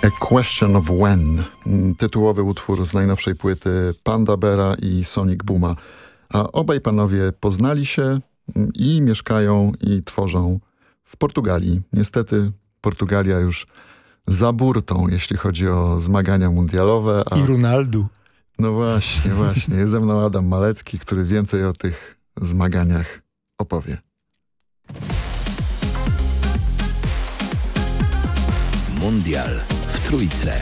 A Question of When, tytułowy utwór z najnowszej płyty Panda Beara i Sonic Booma. A obaj panowie poznali się i mieszkają i tworzą w Portugalii. Niestety Portugalia już za burtą, jeśli chodzi o zmagania mundialowe. I Ronaldo. No właśnie. Jest ze mną Adam Malecki, który więcej o tych zmaganiach opowie. Mundial w trójce.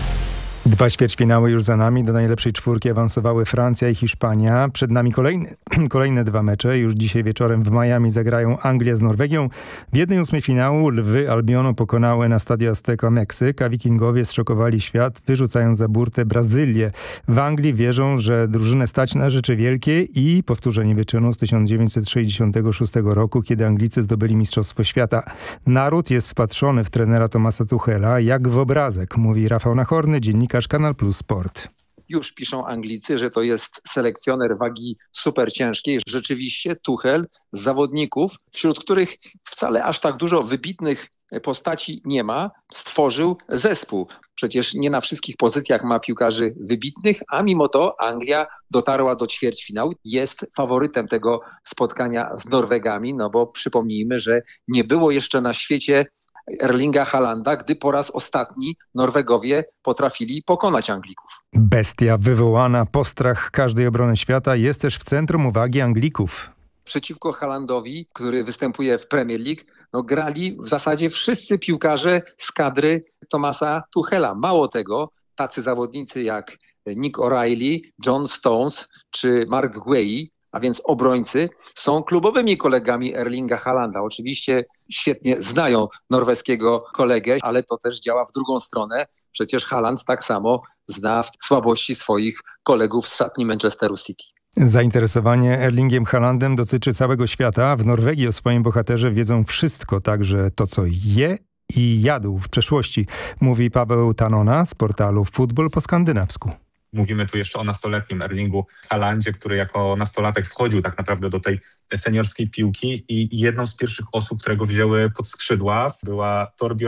2 ćwierćfinały już za nami. Do najlepszej czwórki awansowały Francja i Hiszpania. Przed nami kolejne 2 mecze. Już dzisiaj wieczorem w Miami zagrają Anglia z Norwegią. W 1/8 finału Lwy Albionu pokonały na Stadio Azteca Meksyk, a Wikingowie zszokowali świat, wyrzucając za burtę Brazylię. W Anglii wierzą, że drużynę stać na rzeczy wielkie i powtórzenie wyczynu z 1966 roku, kiedy Anglicy zdobyli Mistrzostwo Świata. Naród jest wpatrzony w trenera Thomasa Tuchela jak w obrazek, mówi Rafał Nachorny, dziennikarz Kanal Plus Sport. Już piszą Anglicy, że to jest selekcjoner wagi super ciężkiej. Rzeczywiście Tuchel z zawodników, wśród których wcale aż tak dużo wybitnych postaci nie ma, stworzył zespół. Przecież nie na wszystkich pozycjach ma piłkarzy wybitnych, a mimo to Anglia dotarła do ćwierćfinału. Jest faworytem tego spotkania z Norwegami, no bo przypomnijmy, że nie było jeszcze na świecie Erlinga Haalanda, gdy po raz ostatni Norwegowie potrafili pokonać Anglików. Bestia wywołana, postrach każdej obrony świata jest też w centrum uwagi Anglików. Przeciwko Haalandowi, który występuje w Premier League, grali w zasadzie wszyscy piłkarze z kadry Thomasa Tuchela. Mało tego, tacy zawodnicy jak Nick O'Reilly, John Stones czy Mark Guehi, a więc obrońcy, są klubowymi kolegami Erlinga Haalanda. Oczywiście świetnie znają norweskiego kolegę, ale to też działa w drugą stronę. Przecież Haaland tak samo zna słabości swoich kolegów z szatni Manchesteru City. Zainteresowanie Erlingiem Haalandem dotyczy całego świata. W Norwegii o swoim bohaterze wiedzą wszystko, także to, co je i jadł w przeszłości, mówi Paweł Tanona z portalu Futbol po skandynawsku. Mówimy tu jeszcze o nastoletnim Erlingu Haalandzie, który jako nastolatek wchodził tak naprawdę do tej seniorskiej piłki i jedną z pierwszych osób, które go wzięły pod skrzydła, była Torbjörn